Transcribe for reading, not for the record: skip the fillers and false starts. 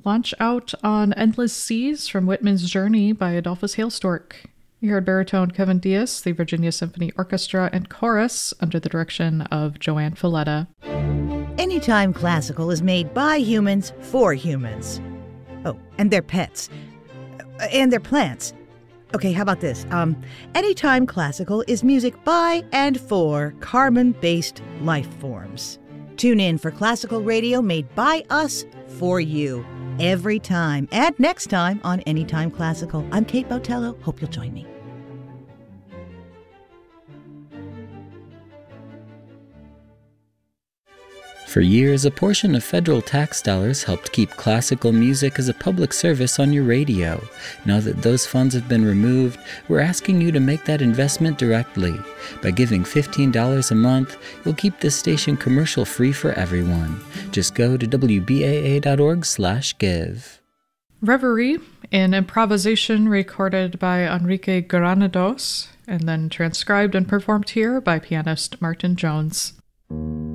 Launch Out on Endless Seas from Whitman's Journey by Adolphus Hailstork. You heard baritone Kevin Diaz, the Virginia Symphony Orchestra and Chorus under the direction of Joanne Falletta. Anytime Classical is made by humans for humans. Oh, and their pets. And their plants. Okay, how about this? Anytime Classical is music by and for carbon-based life forms. Tune in for classical radio made by us for you. Every time and next time on Anytime Classical. I'm Kate Botello. Hope you'll join me. For years, a portion of federal tax dollars helped keep classical music as a public service on your radio. Now that those funds have been removed, we're asking you to make that investment directly. By giving $15 a month, you'll keep this station commercial-free for everyone. Just go to wbaa.org/give. Reverie, an improvisation recorded by Enrique Granados and then transcribed and performed here by pianist Martin Jones.